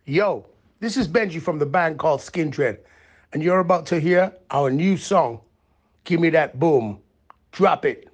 Yo, this is Benji from the band called Skin Dread, and you're about to hear our new song, Give Me That Boom. Drop it.